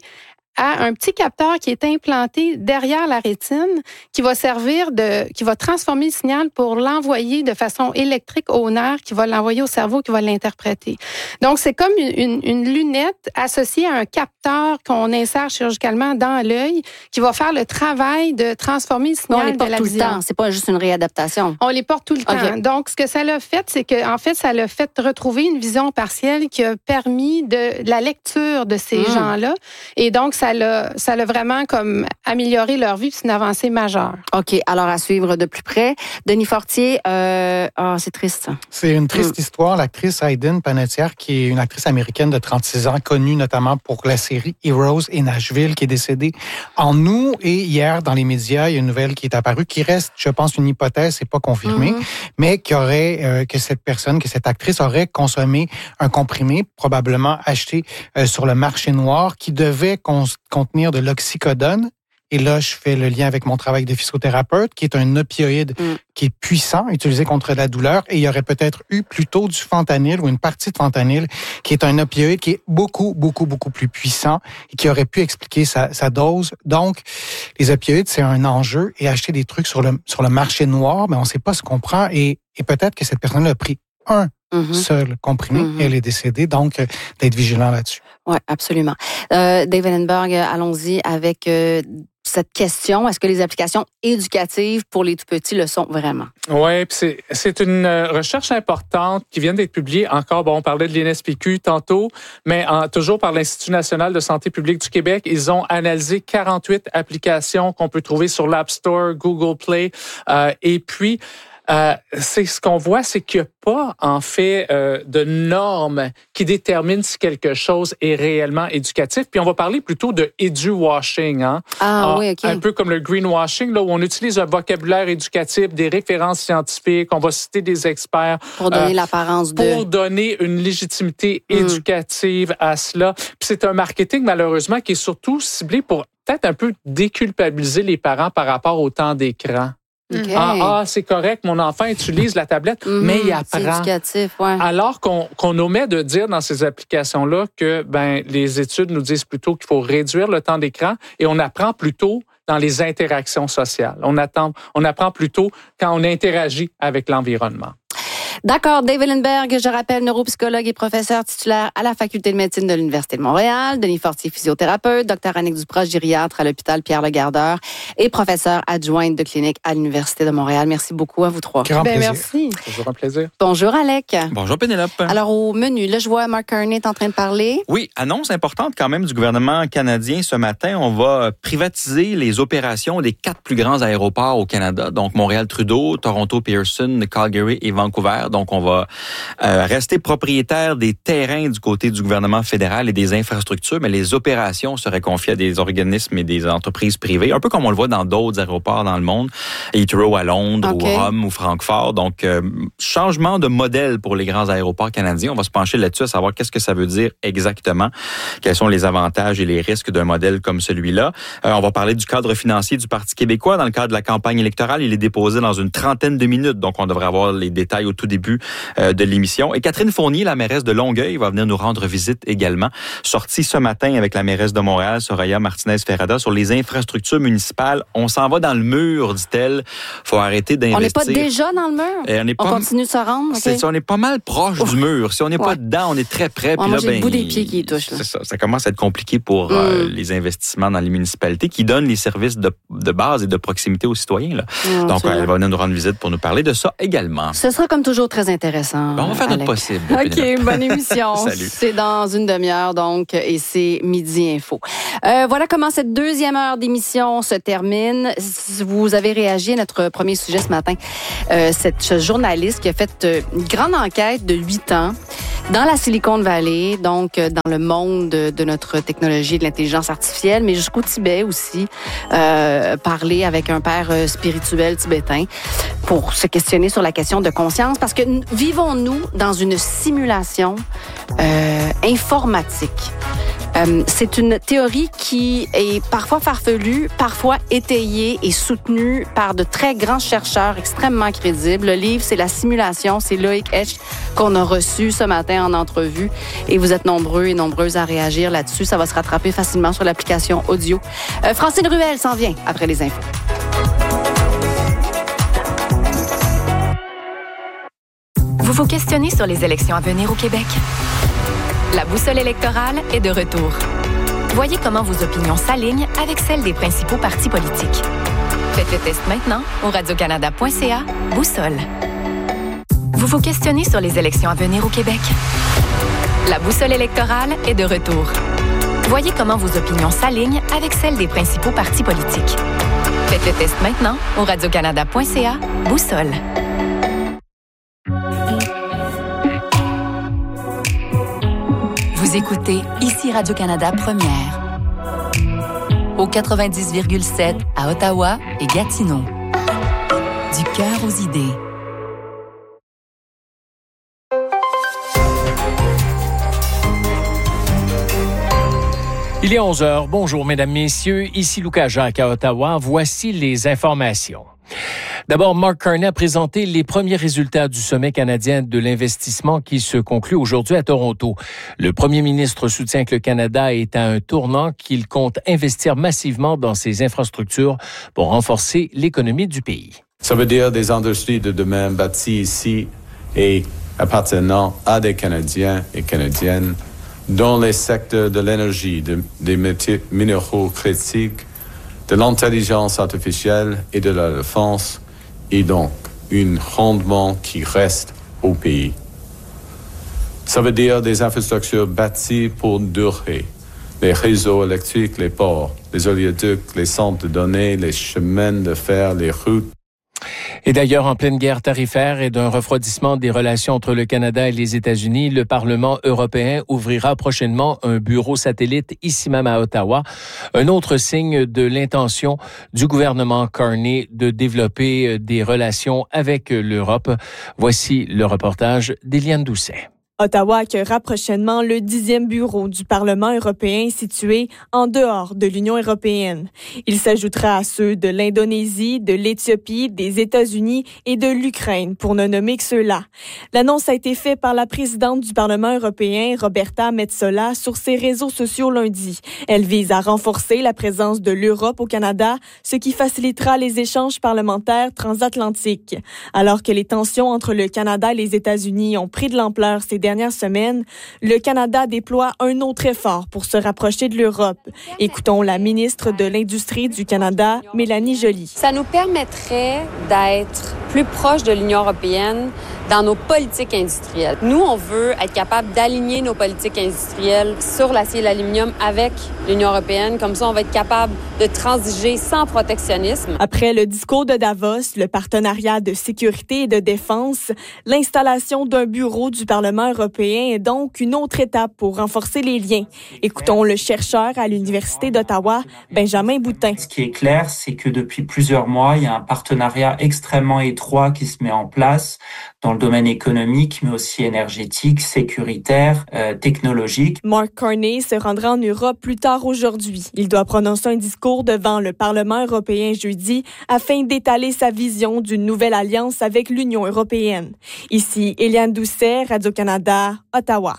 à un petit capteur qui est implanté derrière la rétine, qui va servir de, qui va transformer le signal pour l'envoyer de façon électrique au nerf, qui va l'envoyer au cerveau, qui va l'interpréter. Donc, c'est comme une, une, une lunette associée à un capteur qu'on insère chirurgicalement dans l'œil, qui va faire le travail de transformer le signal on les porte de la tout vision. Le temps. C'est pas juste une réadaptation. On les porte tout le temps. Okay. Donc, ce que ça l'a fait, c'est que, en fait, ça l'a fait retrouver une vision partielle qui a permis de, de la lecture de ces mmh. gens-là. Et donc, ça l'a, ça l'a vraiment comme amélioré leur vie, c'est une avancée majeure. OK, alors à suivre de plus près. Denis Fortier, euh, oh, c'est triste. C'est une triste mmh. histoire. L'actrice Hayden Panettiere, qui est une actrice américaine de trente-six ans, connue notamment pour la série Heroes et Nashville, qui est décédée en août. Et hier, dans les médias, il y a une nouvelle qui est apparue, qui reste, je pense, une hypothèse, c'est pas confirmé, mmh. mais qui aurait, euh, que cette personne, que cette actrice aurait consommé un comprimé, probablement acheté euh, sur le marché noir, qui devait cons- contenir de l'oxycodone. Et là, je fais le lien avec mon travail de physiothérapeute, qui est un opioïde mm. qui est puissant, utilisé contre la douleur. Et il y aurait peut-être eu plutôt du fentanyl ou une partie de fentanyl, qui est un opioïde qui est beaucoup, beaucoup, beaucoup plus puissant et qui aurait pu expliquer sa, sa dose. Donc, les opioïdes, c'est un enjeu. Et acheter des trucs sur le, sur le marché noir, ben, on ne sait pas ce qu'on prend. Et, et peut-être que cette personne a pris un mm-hmm. seul comprimé mm-hmm. et elle est décédée. Donc, euh, d'être vigilant là-dessus. Oui, absolument. Euh, Dave Evelenberg, allons-y avec euh, cette question. Est-ce que les applications éducatives pour les tout-petits le sont vraiment? Oui, c'est, c'est une recherche importante qui vient d'être publiée. Encore, bon, on parlait de l'I N S P Q tantôt, mais en, toujours par l'Institut national de santé publique du Québec. Ils ont analysé quarante-huit applications qu'on peut trouver sur l'App Store, Google Play, euh, et puis... Euh, c'est ce qu'on voit, c'est qu'il n'y a pas, en fait, euh, de normes qui déterminent si quelque chose est réellement éducatif. Puis on va parler plutôt de edu-washing, hein? Ah, ah oui, OK. Un peu comme le greenwashing, là, où on utilise un vocabulaire éducatif, des références scientifiques, on va citer des experts. Pour donner euh, l'apparence de... Pour donner une légitimité éducative mm. à cela. Puis c'est un marketing, malheureusement, qui est surtout ciblé pour peut-être un peu déculpabiliser les parents par rapport au temps d'écran. Okay. Ah, ah, c'est correct, mon enfant utilise la tablette, mmh, mais il apprend. C'est éducatif, ouais. Alors qu'on, qu'on omet de dire dans ces applications-là que ben, les études nous disent plutôt qu'il faut réduire le temps d'écran et on apprend plutôt dans les interactions sociales. On, attend, on apprend plutôt quand on interagit avec l'environnement. D'accord. Dave Evelenberg, je rappelle, neuropsychologue et professeur titulaire à la Faculté de médecine de l'Université de Montréal. Denis Fortier, physiothérapeute. Docteur Annick Duproche, gériatre à l'hôpital Pierre-Legardeur et professeur adjointe de clinique à l'Université de Montréal. Merci beaucoup à vous trois. Grand ben, plaisir. Merci. Toujours un plaisir. Bonjour, Alec. Bonjour, Pénélope. Alors, au menu, là, je vois Mark Carney est en train de parler. Oui, annonce importante quand même du gouvernement canadien ce matin. On va privatiser les opérations des quatre plus grands aéroports au Canada. Donc, Montréal-Trudeau, Toronto-Pearson, Calgary et Vancouver. Donc, on va euh, rester propriétaire des terrains du côté du gouvernement fédéral et des infrastructures, mais les opérations seraient confiées à des organismes et des entreprises privées, un peu comme on le voit dans d'autres aéroports dans le monde, Heathrow à Londres, okay. ou Rome ou Francfort. Donc, euh, changement de modèle pour les grands aéroports canadiens. On va se pencher là-dessus à savoir qu'est-ce que ça veut dire exactement, quels sont les avantages et les risques d'un modèle comme celui-là. Euh, on va parler du cadre financier du Parti québécois. Dans le cadre de la campagne électorale, il est déposé dans une trentaine de minutes, donc on devrait avoir les détails au tout début début euh, de l'émission. Et Catherine Fournier, la mairesse de Longueuil, va venir nous rendre visite également. Sortie ce matin avec la mairesse de Montréal, Soraya Martinez-Ferrada, sur les infrastructures municipales. On s'en va dans le mur, dit-elle. Faut arrêter d'investir. On n'est pas déjà dans le mur? Et on est on pas... continue de se rendre? Okay. C'est ça, on est pas mal proche Ouf. du mur. Si on n'est pas ouais. dedans, on est très près. Ouais, puis moi, là, j'ai ben, le bout des pieds qui touchent. C'est ça. Ça commence à être compliqué pour mm. euh, les investissements dans les municipalités qui donnent les services de, de base et de proximité aux citoyens. Là. Mm, Donc, elle va venir nous rendre visite pour nous parler de ça également. Ce sera comme toujours très intéressant. Bon, on va faire notre possible. OK, bonne émission. Salut. C'est dans une demi-heure, donc, et c'est Midi Info. Euh, voilà comment cette deuxième heure d'émission se termine. Vous avez réagi à notre premier sujet ce matin. Euh, cette journaliste qui a fait une grande enquête de huit ans dans la Silicon Valley, donc dans le monde de notre technologie et de l'intelligence artificielle, mais jusqu'au Tibet aussi, euh, parler avec un père spirituel tibétain pour se questionner sur la question de conscience, parce que vivons-nous dans une simulation euh, informatique? Euh, c'est une théorie qui est parfois farfelue, parfois étayée et soutenue par de très grands chercheurs extrêmement crédibles. Le livre, c'est La simulation, c'est Loïc Esch qu'on a reçu ce matin en entrevue. Et vous êtes nombreux et nombreuses à réagir là-dessus. Ça va se rattraper facilement sur l'application audio. Euh, Francine Ruel s'en vient après les infos. Vous vous questionnez sur les élections à venir au Québec? La boussole électorale est de retour. Voyez comment vos opinions s'alignent avec celles des principaux partis politiques. Faites le test maintenant au radio canada point c a Boussole. Vous vous questionnez sur les élections à venir au Québec? La boussole électorale est de retour. Voyez comment vos opinions s'alignent avec celles des principaux partis politiques. Faites le test maintenant au radio canada point c a Boussole. Vous écoutez ici Radio-Canada Première. Au quatre-vingt-dix virgule sept à Ottawa et Gatineau. Du cœur aux idées. Il est onze heures. Bonjour, mesdames, messieurs. Ici Lucas Jacques à Ottawa. Voici les informations. D'abord, Mark Carney a présenté les premiers résultats du sommet canadien de l'investissement qui se conclut aujourd'hui à Toronto. Le premier ministre soutient que le Canada est à un tournant, qu'il compte investir massivement dans ses infrastructures pour renforcer l'économie du pays. Ça veut dire des industries de demain bâties ici et appartenant à des Canadiens et Canadiennes dans les secteurs de l'énergie, de, des métiers minéraux critiques, de l'intelligence artificielle et de la défense, et donc un rendement qui reste au pays. Ça veut dire des infrastructures bâties pour durer, les réseaux électriques, les ports, les oléoducs, les centres de données, les chemins de fer, les routes. Et d'ailleurs, en pleine guerre tarifaire et d'un refroidissement des relations entre le Canada et les États-Unis, le Parlement européen ouvrira prochainement un bureau satellite ici même à Ottawa. Un autre signe de l'intention du gouvernement Carney de développer des relations avec l'Europe. Voici le reportage d'Éliane Doucet. Ottawa accueillera prochainement le dixième bureau du Parlement européen situé en dehors de l'Union européenne. Il s'ajoutera à ceux de l'Indonésie, de l'Éthiopie, des États-Unis et de l'Ukraine, pour ne nommer que ceux-là. L'annonce a été faite par la présidente du Parlement européen, Roberta Metsola, sur ses réseaux sociaux lundi. Elle vise à renforcer la présence de l'Europe au Canada, ce qui facilitera les échanges parlementaires transatlantiques. Alors que les tensions entre le Canada et les États-Unis ont pris de l'ampleur ces dernières semaines, le Canada déploie un autre effort pour se rapprocher de l'Europe. Écoutons la ministre de l'Industrie du Canada, Mélanie Joly. Ça nous permettrait d'être plus proche de l'Union européenne dans nos politiques industrielles. Nous, on veut être capable d'aligner nos politiques industrielles sur l'acier et l'aluminium avec l'Union européenne. Comme ça, on va être capable de transiger sans protectionnisme. Après le discours de Davos, le partenariat de sécurité et de défense, l'installation d'un bureau du Parlement européen européen est donc une autre étape pour renforcer les liens. Écoutons le chercheur à l'Université d'Ottawa, Benjamin Boutin. Ce qui est clair, c'est que depuis plusieurs mois, il y a un partenariat extrêmement étroit qui se met en place dans le domaine économique, mais aussi énergétique, sécuritaire, euh, technologique. Mark Carney se rendra en Europe plus tard aujourd'hui. Il doit prononcer un discours devant le Parlement européen jeudi afin d'étaler sa vision d'une nouvelle alliance avec l'Union européenne. Ici, Eliane Doucet, Radio-Canada, Ottawa.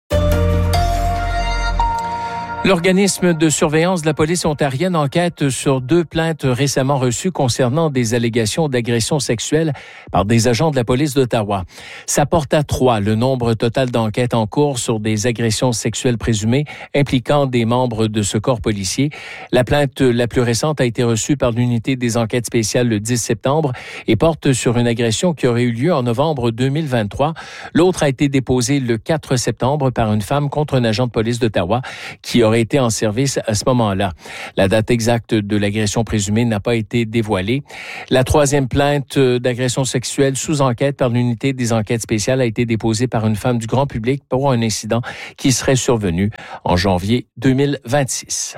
L'organisme de surveillance de la police ontarienne enquête sur deux plaintes récemment reçues concernant des allégations d'agression sexuelle par des agents de la police d'Ottawa. Ça porte à trois le nombre total d'enquêtes en cours sur des agressions sexuelles présumées impliquant des membres de ce corps policier. La plainte la plus récente a été reçue par l'unité des enquêtes spéciales le dix septembre et porte sur une agression qui aurait eu lieu en novembre deux mille vingt-trois. L'autre a été déposée le quatre septembre par une femme contre un agent de police d'Ottawa qui aurait été en service à ce moment-là. La date exacte de l'agression présumée n'a pas été dévoilée. La troisième plainte d'agression sexuelle sous enquête par l'unité des enquêtes spéciales a été déposée par une femme du grand public pour un incident qui serait survenu en janvier deux mille vingt-six.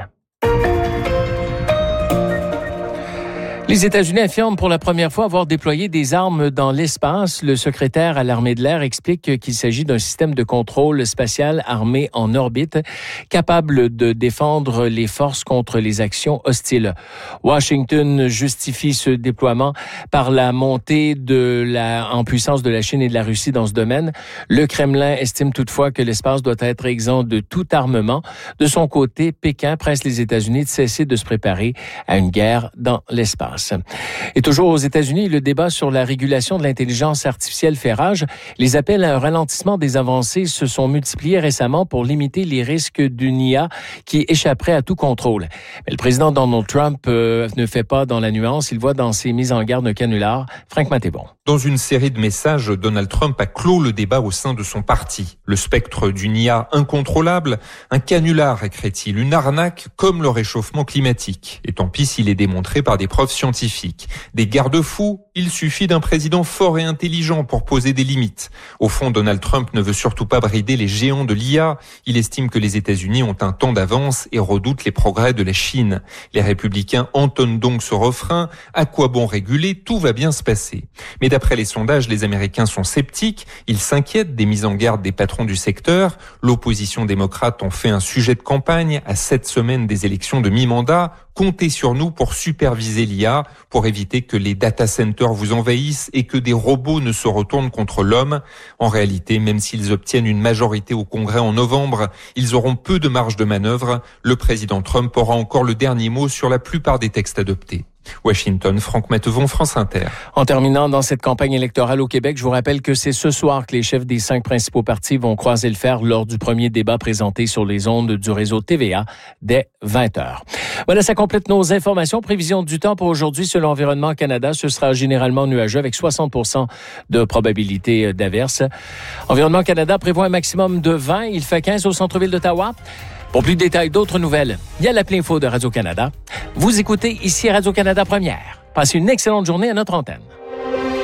Les États-Unis affirment pour la première fois avoir déployé des armes dans l'espace. Le secrétaire à l'armée de l'air explique qu'il s'agit d'un système de contrôle spatial armé en orbite, capable de défendre les forces contre les actions hostiles. Washington justifie ce déploiement par la montée de la, en puissance de la Chine et de la Russie dans ce domaine. Le Kremlin estime toutefois que l'espace doit être exempt de tout armement. De son côté, Pékin presse les États-Unis de cesser de se préparer à une guerre dans l'espace. Et toujours aux États-Unis, le débat sur la régulation de l'intelligence artificielle fait rage. Les appels à un ralentissement des avancées se sont multipliés récemment pour limiter les risques d'une I A qui échapperait à tout contrôle. Mais le président Donald Trump euh, ne fait pas dans la nuance. Il voit dans ses mises en garde un canular. Franck Mattébon. Dans une série de messages, Donald Trump a clos le débat au sein de son parti. Le spectre d'une I A incontrôlable, un canular, écrit-il, une arnaque comme le réchauffement climatique. Et tant pis s'il est démontré par des preuves scientifiques. Des garde-fous, il suffit d'un président fort et intelligent pour poser des limites. Au fond, Donald Trump ne veut surtout pas brider les géants de l'I A. Il estime que les États-Unis ont un temps d'avance et redoute les progrès de la Chine. Les républicains entonnent donc ce refrain. À quoi bon réguler? Tout va bien se passer. Mais d'après les sondages, les Américains sont sceptiques. Ils s'inquiètent des mises en garde des patrons du secteur. L'opposition démocrate en fait un sujet de campagne à sept semaines des élections de mi-mandat. Comptez sur nous pour superviser l'I A, pour éviter que les data centers vous envahissent et que des robots ne se retournent contre l'homme. En réalité, même s'ils obtiennent une majorité au Congrès en novembre, ils auront peu de marge de manœuvre. Le président Trump aura encore le dernier mot sur la plupart des textes adoptés. Washington, Franck Mattevon, France Inter. En terminant dans cette campagne électorale au Québec, je vous rappelle que c'est ce soir que les chefs des cinq principaux partis vont croiser le fer lors du premier débat présenté sur les ondes du réseau T V A dès vingt heures. Voilà, ça complète nos informations. Prévision du temps pour aujourd'hui selon Environnement Canada, ce sera généralement nuageux avec soixante pour cent de probabilité d'averse. Environnement Canada prévoit un maximum de vingt. Il fait quinze au centre-ville d'Ottawa. Pour plus de détails, d'autres nouvelles, il y a l'appli info de Radio-Canada. Vous écoutez ici Radio-Canada Première. Passez une excellente journée à notre antenne.